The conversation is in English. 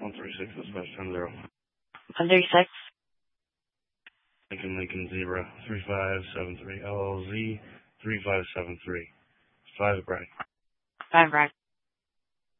136, dispatch 10-0. 136. Lincoln Zebra 3573 LLZ 3573. 5 Bragg. 5 Bragg.